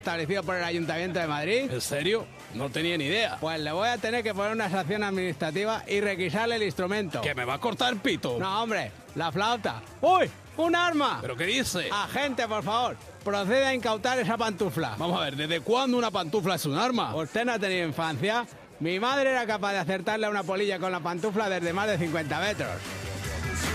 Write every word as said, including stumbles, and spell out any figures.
establecido por el Ayuntamiento de Madrid. ¿En serio? No tenía ni idea. Pues le voy a tener que poner una sanción administrativa y requisarle el instrumento. ¿Que me va a cortar el pito? No, hombre, la flauta. ¡Uy! ¡Un arma! ¿Pero qué dice? Agente, por favor, procede a incautar esa pantufla. Vamos a ver, ¿desde cuándo una pantufla es un arma? ¿Usted no ha tenido infancia? Mi madre era capaz de acertarle a una polilla con la pantufla desde más de cincuenta metros.